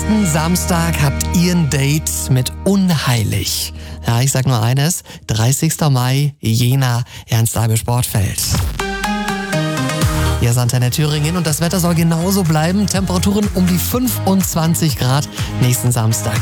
Nächsten Samstag habt ihr ein Date mit Unheilig. Ja, ich sag nur eines, 30. Mai, Jena, Ernst-Abel Sportfeld. Hier ist Antenne Thüringen und das Wetter soll genauso bleiben. Temperaturen um die 25 Grad nächsten Samstag.